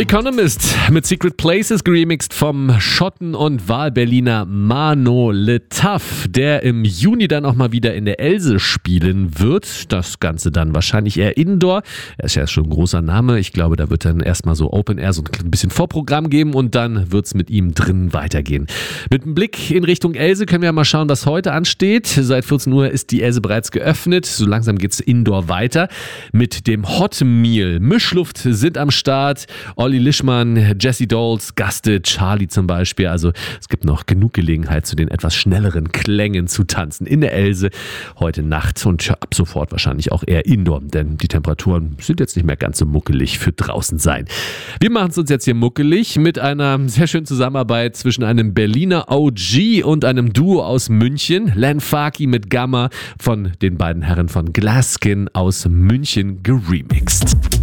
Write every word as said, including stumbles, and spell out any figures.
Economist mit Secret Places geremixed vom Schotten und Wahlberliner Mano Letaff, der im Juni dann auch mal wieder in der Else spielen wird. Das Ganze dann wahrscheinlich eher Indoor. Er ist ja schon ein großer Name. Ich glaube, da wird dann erstmal so Open Air, so ein bisschen Vorprogramm geben und dann wird es mit ihm drin weitergehen. Mit einem Blick in Richtung Else können wir mal schauen, was heute ansteht. Seit vierzehn Uhr ist die Else bereits geöffnet. So langsam geht es Indoor weiter. Mit dem Hot Meal. Mischluft sind am Start. Olli Lischmann, Jesse Doles, Gaste, Charlie zum Beispiel. Also es gibt noch genug Gelegenheit, zu den etwas schnelleren Klängen zu tanzen in der Else heute Nacht und ab sofort wahrscheinlich auch eher Indoor, denn die Temperaturen sind jetzt nicht mehr ganz so muckelig für draußen sein. Wir machen es uns jetzt hier muckelig mit einer sehr schönen Zusammenarbeit zwischen einem Berliner O G und einem Duo aus München. Len Faki mit Gamma, von den beiden Herren von Glasskin aus München geremixed.